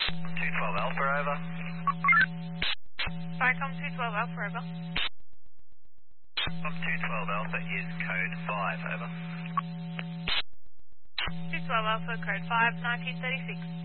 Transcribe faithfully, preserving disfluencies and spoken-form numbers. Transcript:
two twelve Alpha, over. Vicom two twelve Alpha, over. From two twelve Alpha is code five, over. two twelve Alpha, code five, nineteen thirty-six.